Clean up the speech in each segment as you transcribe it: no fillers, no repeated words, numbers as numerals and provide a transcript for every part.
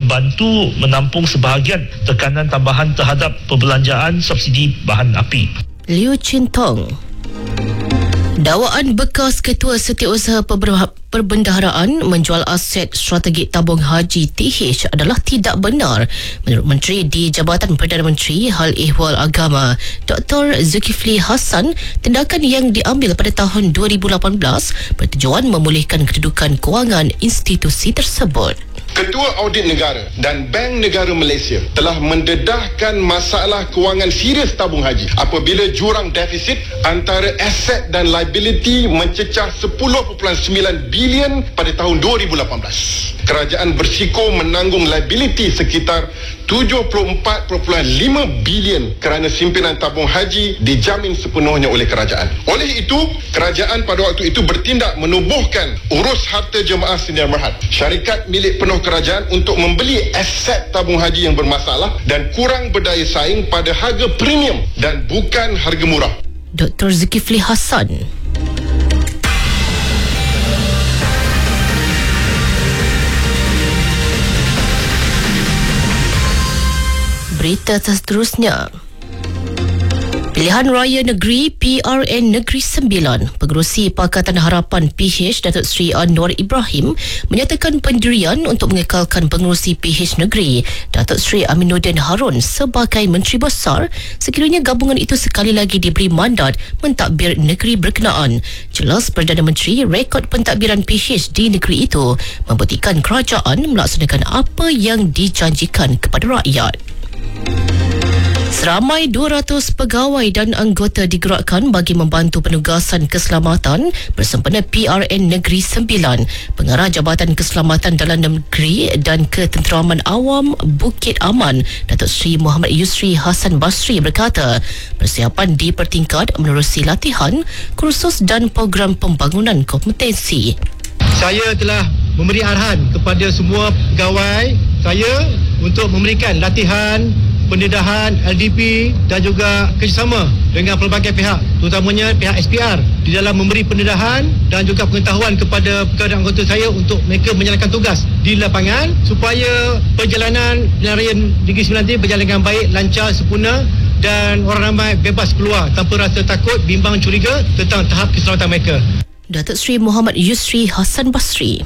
membantu menampung sebahagian tekanan tambahan terhadap perbelanjaan subsidi bahan api. Liu Chintong. Dakwaan bekas Ketua Setiausaha Perbendaharaan menjual aset strategik tabung haji TH adalah tidak benar. Menurut Menteri di Jabatan Perdana Menteri Hal Ehwal Agama, Dr. Zulkifli Hassan, tindakan yang diambil pada tahun 2018 bertujuan memulihkan kedudukan kewangan institusi tersebut. Ketua Audit Negara dan Bank Negara Malaysia telah mendedahkan masalah kewangan serius tabung haji apabila jurang defisit antara aset dan liability mencecah 10.9 bilion pada tahun 2018. Kerajaan bersiko menanggung liability sekitar 74.5 bilion kerana simpinan tabung haji dijamin sepenuhnya oleh kerajaan. Oleh itu, kerajaan pada waktu itu bertindak menubuhkan urus harta jemaah senior merhad, syarikat milik penuh kerajaan untuk membeli aset tabung haji yang bermasalah dan kurang berdaya saing pada harga premium dan bukan harga murah. Dr. Zulkifli Hassan. Berita seterusnya. Pilihan Raya Negeri PRN Negeri Sembilan, Pengerusi Pakatan Harapan PH Datuk Seri Anwar Ibrahim menyatakan pendirian untuk mengekalkan Pengerusi PH Negeri Datuk Seri Aminuddin Harun sebagai Menteri Besar sekiranya gabungan itu sekali lagi diberi mandat mentadbir negeri berkenaan. Jelas Perdana Menteri, rekod pentadbiran PH di negeri itu membuktikan kerajaan melaksanakan apa yang dijanjikan kepada rakyat. Seramai 200 pegawai dan anggota digerakkan bagi membantu penugasan keselamatan bersempena PRN Negeri Sembilan. Pengarah Jabatan Keselamatan Dalam Negeri dan Ketenteraman Awam Bukit Aman, Datuk Seri Muhammad Yusri Hassan Basri berkata, persiapan dipertingkat menerusi latihan, kursus dan program pembangunan kompetensi. Saya telah memberi arahan kepada semua pegawai saya untuk memberikan latihan, pendedahan, LDP dan juga kerjasama dengan pelbagai pihak, terutamanya pihak SPR di dalam memberi pendedahan dan juga pengetahuan kepada pegawai dan anggota saya untuk mereka menjalankan tugas di lapangan supaya perjalanan Raya Negeri Sembilan ini berjalan dengan baik, lancar, sempurna dan orang ramai bebas keluar tanpa rasa takut, bimbang, curiga tentang tahap keselamatan mereka. Datuk Seri Muhammad Yusri Hassan Basri.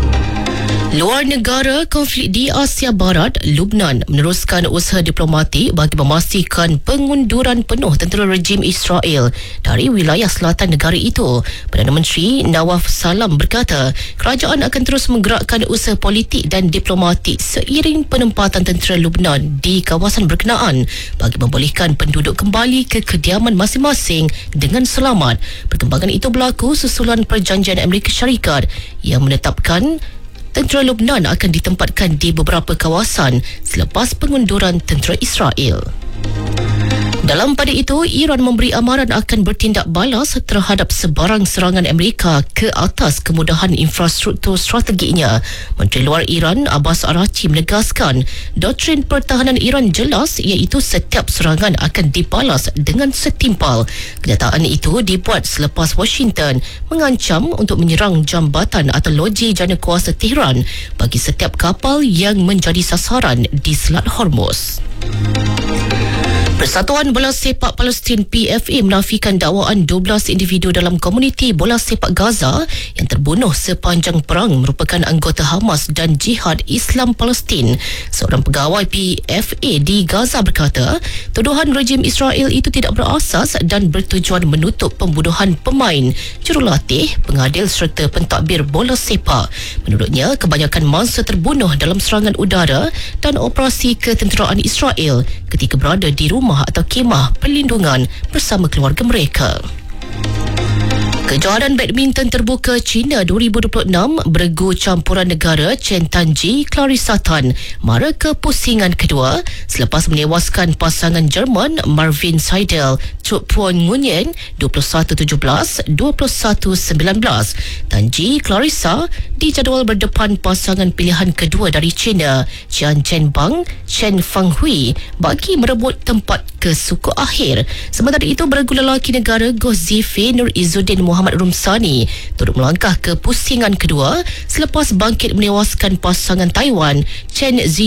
Luar negara, konflik di Asia Barat, Lubnan meneruskan usaha diplomatik bagi memastikan pengunduran penuh tentera rejim Israel dari wilayah selatan negara itu. Perdana Menteri Nawaf Salam berkata, kerajaan akan terus menggerakkan usaha politik dan diplomatik seiring penempatan tentera Lubnan di kawasan berkenaan bagi membolehkan penduduk kembali ke kediaman masing-masing dengan selamat. Perkembangan itu berlaku susulan perjanjian Amerika Syarikat yang menetapkan tentera Lubnan akan ditempatkan di beberapa kawasan selepas pengunduran tentera Israel. Dalam pada itu, Iran memberi amaran akan bertindak balas terhadap sebarang serangan Amerika ke atas kemudahan infrastruktur strateginya. Menteri Luar Iran Abbas Araghchi menegaskan doktrin pertahanan Iran jelas iaitu setiap serangan akan dibalas dengan setimpal. Kenyataan itu dibuat selepas Washington mengancam untuk menyerang jambatan atau loji jana kuasa Tehran bagi setiap kapal yang menjadi sasaran di Selat Hormuz. Persatuan Bola Sepak Palestin PFA menafikan dakwaan 12 individu dalam komuniti bola sepak Gaza yang terbunuh sepanjang perang merupakan anggota Hamas dan Jihad Islam Palestin. Seorang pegawai PFA di Gaza berkata, tuduhan rejim Israel itu tidak berasas dan bertujuan menutup pembunuhan pemain, jurulatih, pengadil serta pentadbir bola sepak. Menurutnya, kebanyakan mangsa terbunuh dalam serangan udara dan operasi ketenteraan Israel ketika berada di rumah atau kemah perlindungan bersama keluarga mereka. Kejohanan badminton terbuka China 2026 beregu campuran negara Chen Tanji Clarissa Tan mara kepusingan kedua selepas menewaskan pasangan Jerman Marvin Seidel Chu Puan Ngunyen 21-17, 21-19. Tanji Clarissa dijadual berdepan pasangan pilihan kedua dari China Qian Chenbang Chen Fanghui bagi merebut tempat ke suku akhir. Sementara itu, beregu lelaki negara Goh Zife Nur Izzuddin Muhammad Rumsani turut melangkah ke pusingan kedua selepas bangkit menewaskan pasangan Taiwan Chen Zi